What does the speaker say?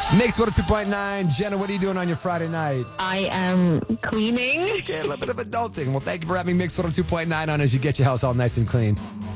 Mix 102.9. Jenna, what are you doing on your Friday night? I am cleaning. Okay, a little bit of adulting. Well, thank you for having Mix 102.9 on as you get your house all nice and clean.